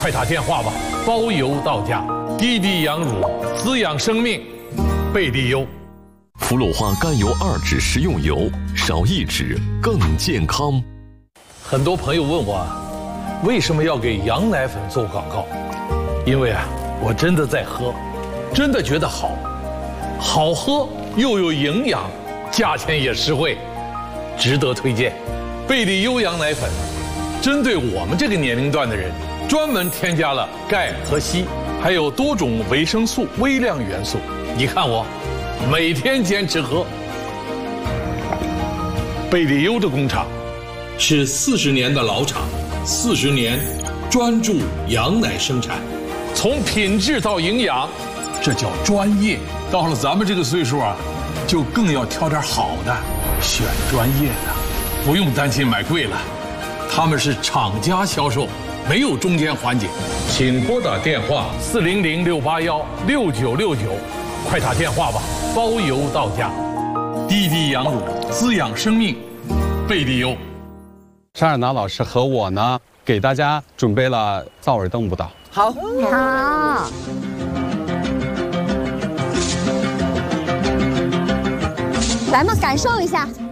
快打电话吧，包邮到家。滴滴羊乳滋养生命，贝利优。 氟鲁化甘油2酯食用油，少1酯更健康。 很多朋友问我，为什么要给羊奶粉做广告？因为我真的在喝，真的觉得好，好喝又有营养，价钱也实惠，值得推荐。贝利优羊奶粉，针对我们这个年龄段的人，专门添加了钙和硒，还有多种维生素、微量元素。你看我，每天坚持喝。贝利优的工厂是40年的老厂，40年专注羊奶生产，从品质到营养，这叫专业。到了咱们这个岁数就更要挑点好的，选专业的，不用担心买贵了。他们是厂家销售，没有中间环节。请拨打电话400-681-6969，快打电话吧，包邮到家。滴滴羊乳滋养生命，贝利优。 沙尔达老师和我呢，给大家准备了皂尔登舞蹈。 好， 来嘛，感受一下。